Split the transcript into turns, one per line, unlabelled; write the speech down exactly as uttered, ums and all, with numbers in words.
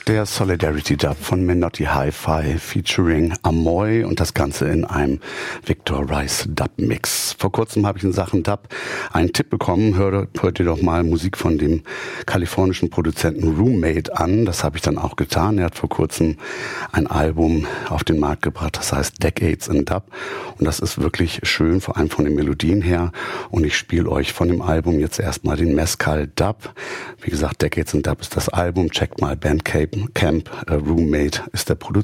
Der Solidarity Dub von Menotti Hi-Fi featuring Amoy und das Ganze in einem Victor Rice Dub Mix. Vor kurzem habe ich in Sachen Dub einen Tipp bekommen. Hört, hört ihr doch mal Musik von dem kalifornischen Produzenten Roommate an. Das habe ich dann auch getan. Er hat vor kurzem ein Album auf den Markt gebracht, das heißt Decades in Dub. Und das ist wirklich schön, vor allem von den Melodien her. Und ich spiele euch von dem Album jetzt erstmal den Mescal Dub. Wie gesagt, Decades in Dub ist das Album. Checkt mal Bandcamp. Camp, uh, Roommate ist der Produzent.